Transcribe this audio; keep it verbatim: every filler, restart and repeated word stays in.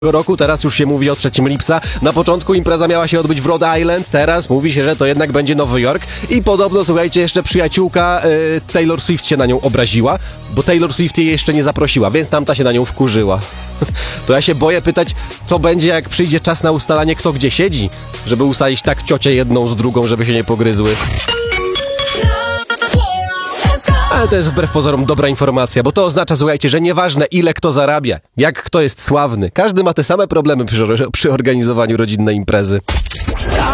roku, teraz już się mówi o trzeciego lipca. Na początku impreza miała się odbyć w Rhode Island, teraz mówi się, że to jednak będzie Nowy Jork i podobno, słuchajcie, jeszcze przyjaciółka y, Taylor Swift się na nią obraziła, bo Taylor Swift jej jeszcze nie zaprosiła, więc tamta się na nią wkurzyła. To ja się boję pytać, co będzie, jak przyjdzie czas na ustalanie, kto gdzie siedzi, żeby ustalić tak ciocie jedną z drugą, żeby się nie pogryzły. Ale to jest wbrew pozorom dobra informacja, bo to oznacza, słuchajcie, że nieważne ile kto zarabia, jak kto jest sławny, każdy ma te same problemy przy, przy organizowaniu rodzinnej imprezy.